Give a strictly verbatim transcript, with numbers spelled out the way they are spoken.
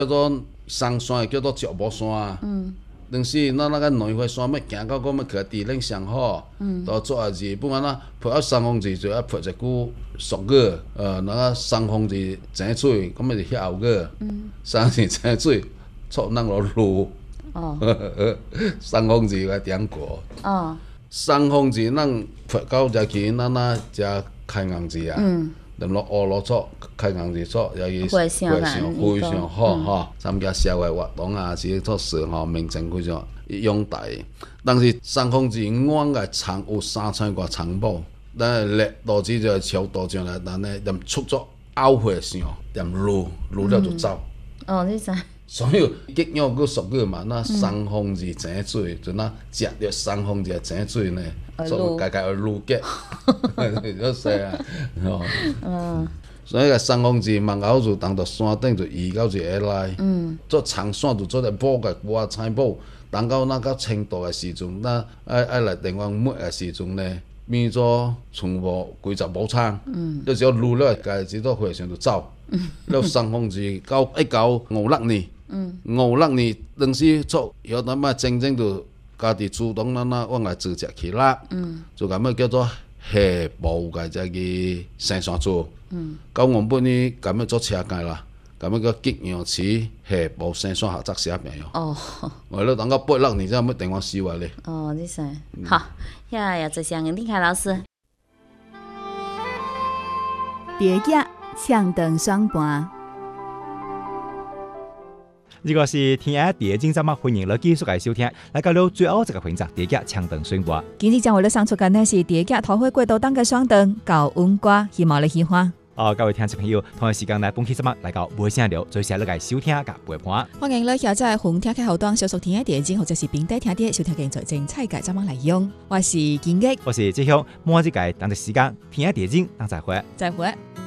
叫做上山叫做脚步山啊。嗯。但是咱那个南回山要行到我们去地岭上好，嗯，到做下字，不然啦，拍到三风字就要拍一句俗语，呃，那个三风字井水，咁咪就歇后语，嗯，三字井水，错咱落路，哦，三风字个点过，哦，三风字咱拍到只去咱那只开硬字啊，嗯。连落乌落错，开硬字错，又是非常非常好吼。参加社会活动啊，是做事吼，名声非常拥戴。但是三峰字阮个长有三千个长宝，咱列导致就超多上来，但呢连出作拗回上，连路路了就走。 哦，你知。 所以吉鸟个俗语嘛，那三峰字井水，就那食着三峰字井水呢，所以家家有路结，就说啊，吼。嗯。所以个三峰字门口就当到山顶就移到一个内，嗯，做长线就做个补个补彩补，等到那到青岛个时阵，那爱爱来电话末个时阵呢，变做全部规则无仓，嗯，你只要路了，家只到回上就走，嗯，了三峰字到一九五六年。嗯，五六年当时做有那么真正就家己主动咱那往来组织起来，嗯，就咁样叫做下部嘅这个生产组，嗯，到我本呢咁样做车界啦，咁样叫吉陽市下部生產合作社名樣。哦，我哋等到八六年先乜電話收嚟咧。 哦，你說好，呀呀，謝謝林凱老師。 蝶仔唱斷雙盤。 如果是聽下蝶精節目，歡迎你繼續嚟收聽。嚟到了最後一個環節，蝶仔唱斷雙盤。 今日將為你送出嘅呢是蝶仔桃花過渡當嘅雙斷搞溫歌，希望你喜歡。 哦，各位聽眾朋友，同一時間嚟本期節目嚟到無聲聊，最時你嚟收聽嘅陪伴。 歡迎你下載紅聽嘅後端，小熟聽下蝶精或者是平底聽啲收聽嘅最精彩嘅節目內容。我是建益， 我是志雄，每一個當嘅時間聽下蝶精，當再會， 再會。